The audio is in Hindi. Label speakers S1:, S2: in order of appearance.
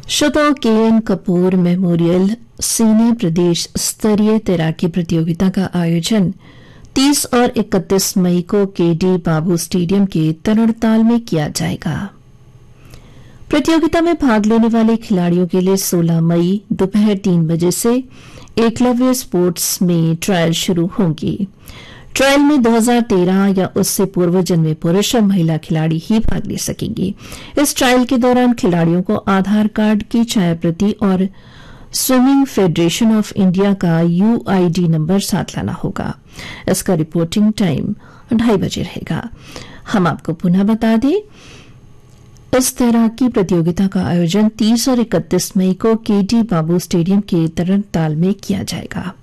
S1: श्रोताओं, के.एन. कपूर मेमोरियल सीनियर प्रदेश स्तरीय तैराकी प्रतियोगिता का आयोजन 30 और 31 मई को के.डी. बाबू स्टेडियम के तरणताल में किया जाएगा। प्रतियोगिता में भाग लेने वाले खिलाड़ियों के लिए 16 मई दोपहर 3 बजे से एकलव्य स्पोर्ट्स में ट्रायल शुरू होंगी। ट्रायल में 2013 या उससे पूर्व जन्मे पुरुष और महिला खिलाड़ी ही भाग ले सकेंगे। इस ट्रायल के दौरान खिलाड़ियों को आधार कार्ड की छायाप्रति और स्विमिंग फेडरेशन ऑफ इंडिया का यूआईडी नंबर साथ लाना होगा। इसका रिपोर्टिंग टाइम 2:30 बजे रहेगा। हम आपको पुनः बता दें, इस तैराकी प्रतियोगिता का आयोजन 30 और 31 मई को के.डी. बाबू स्टेडियम के तरणताल में किया जाएगा।